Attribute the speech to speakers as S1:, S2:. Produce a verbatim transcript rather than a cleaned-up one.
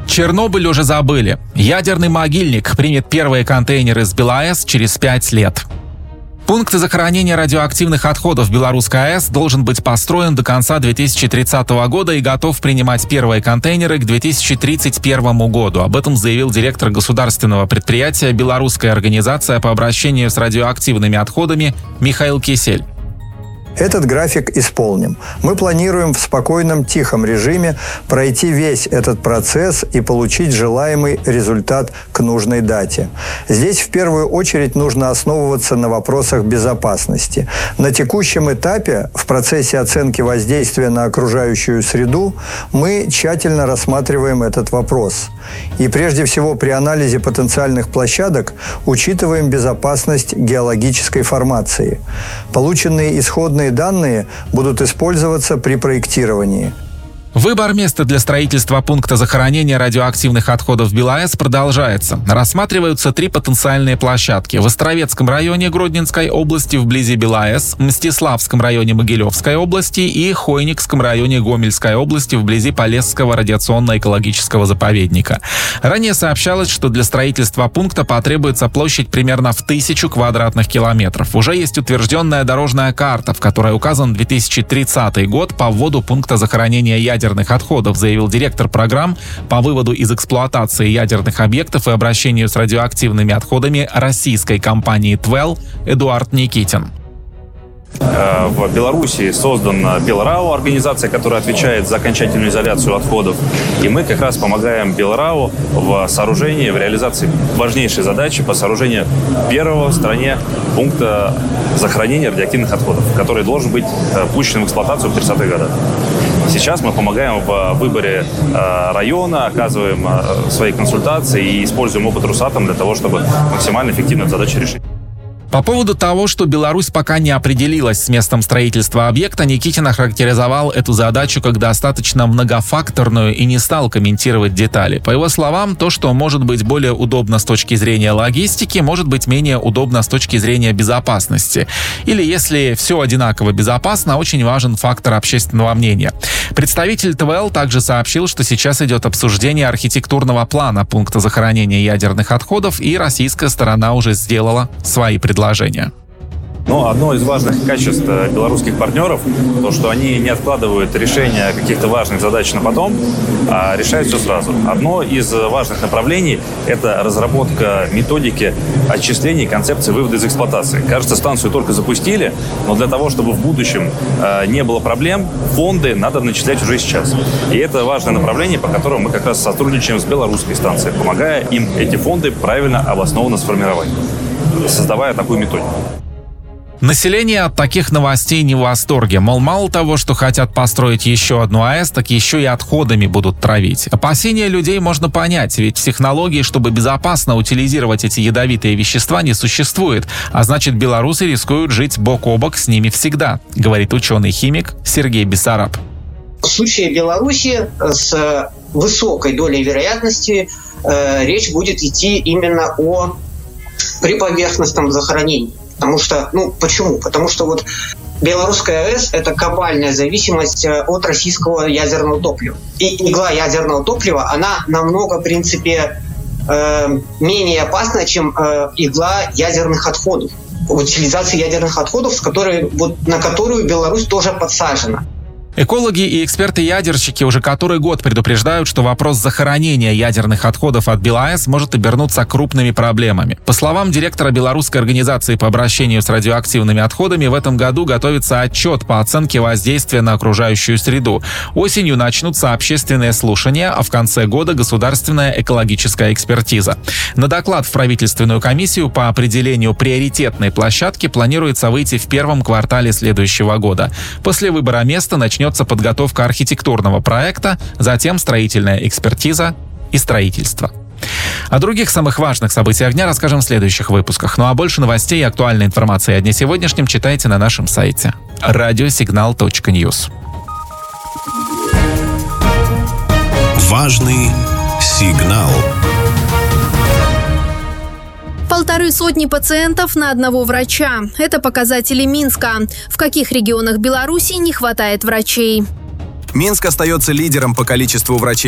S1: Чернобыль уже забыли. Ядерный могильник примет первые контейнеры с БелАЭС через пять лет. Пункт захоронения радиоактивных отходов в Белорусской АЭС должен быть построен до конца две тысячи тридцатого года и готов принимать первые контейнеры к две тысячи тридцать первому году. Об этом заявил директор государственного предприятия «Белорусская организация по обращению с радиоактивными отходами» Михаил Кисель.
S2: Этот график исполним. Мы планируем в спокойном, тихом режиме пройти весь этот процесс и получить желаемый результат к нужной дате. Здесь в первую очередь нужно основываться на вопросах безопасности. На текущем этапе, в процессе оценки воздействия на окружающую среду, мы тщательно рассматриваем этот вопрос. И прежде всего при анализе потенциальных площадок учитываем безопасность геологической формации. Полученные исходные данные будут использоваться при проектировании.
S1: Выбор места для строительства пункта захоронения радиоактивных отходов в БелАЭС продолжается. Рассматриваются три потенциальные площадки. В Островецком районе Гродненской области вблизи БелАЭС, Мстиславском районе Могилевской области и Хойникском районе Гомельской области вблизи Полесского радиационно-экологического заповедника. Ранее сообщалось, что для строительства пункта потребуется площадь примерно в тысячу квадратных километров. Уже есть утвержденная дорожная карта, в которой указан две тысячи тридцатый год по вводу пункта захоронения ядерных ядерных отходов, заявил директор программ по выводу из эксплуатации ядерных объектов и обращению с радиоактивными отходами российской компании ТВЭЛ Эдуард Никитин.
S3: В Беларуси создана Белрау, организация, которая отвечает за окончательную изоляцию отходов. И мы как раз помогаем Белрау в сооружении, в реализации важнейшей задачи по сооружению первого в стране пункта захоронения радиоактивных отходов, который должен быть пущен в эксплуатацию в тридцатых годах. Сейчас мы помогаем в выборе района, оказываем свои консультации и используем опыт Росатом для того, чтобы максимально эффективно эту задачу решить.
S1: По поводу того, что Беларусь пока не определилась с местом строительства объекта, Никитин охарактеризовал эту задачу как достаточно многофакторную и не стал комментировать детали. По его словам, то, что может быть более удобно с точки зрения логистики, может быть менее удобно с точки зрения безопасности. Или, если все одинаково безопасно, очень важен фактор общественного мнения. Представитель ТВЭЛ также сообщил, что сейчас идет обсуждение архитектурного плана пункта захоронения ядерных отходов, и российская сторона уже сделала свои предложения.
S3: Но одно из важных качеств белорусских партнеров – то, что они не откладывают решение каких-то важных задач на потом, а решают все сразу. Одно из важных направлений – это разработка методики отчислений концепции вывода из эксплуатации. Кажется, станцию только запустили, но для того, чтобы в будущем не было проблем, фонды надо начислять уже сейчас. И это важное направление, по которому мы как раз сотрудничаем с белорусской станцией, помогая им эти фонды правильно обоснованно сформировать, создавая такую методику.
S1: Население от таких новостей не в восторге. Мол, мало того, что хотят построить еще одну АЭС, так еще и отходами будут травить. Опасения людей можно понять, ведь технологии, чтобы безопасно утилизировать эти ядовитые вещества, не существует. А значит, белорусы рискуют жить бок о бок с ними всегда, говорит ученый-химик Сергей Бессараб.
S4: В случае Беларуси с высокой долей вероятности э, речь будет идти именно о приповерхностном захоронении. Потому что, ну, почему? Потому что вот Белорусская АЭС – это глобальная зависимость от российского ядерного топлива. И игла ядерного топлива, она намного, в принципе, э, менее опасна, чем э, игла ядерных отходов. Утилизация ядерных отходов, с которой, вот, на которую Беларусь тоже подсажена.
S1: Экологи и эксперты-ядерщики уже который год предупреждают, что вопрос захоронения ядерных отходов от БелАЭС может обернуться крупными проблемами. По словам директора Белорусской организации по обращению с радиоактивными отходами, в этом году готовится отчет по оценке воздействия на окружающую среду. Осенью начнутся общественные слушания, а в конце года государственная экологическая экспертиза. На доклад в правительственную комиссию по определению приоритетной площадки планируется выйти в первом квартале следующего года. После выбора места начнется Начнется подготовка архитектурного проекта, затем строительная экспертиза и строительство. О других самых важных событиях дня расскажем в следующих выпусках. Ну а больше новостей и актуальной информации о дне сегодняшнем читайте на нашем сайте радиосигнал точка ньюс.
S5: Важный сигнал.
S6: Полторы сотни пациентов на одного врача. Это показатели Минска. В каких регионах Беларуси не хватает врачей?
S7: Минск остается лидером по количеству врачей